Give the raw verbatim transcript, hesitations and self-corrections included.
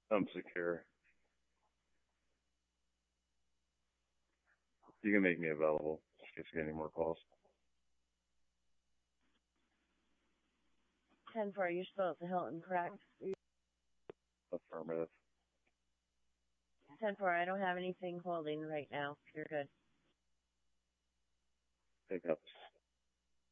I'm secure. You can make me available in case you get any more calls. ten four, you're still at the Hilton, correct? Affirmative. ten four, I don't have anything holding right now. You're good. Pick up